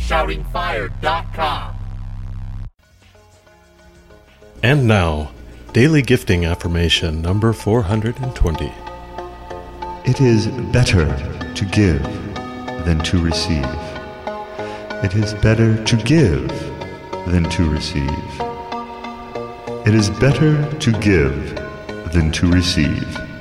shoutingfire.com. And now, Daily Gifting Affirmation number 420. It is better to give than to receive. It is better to give than to receive. It is better to give than to receive.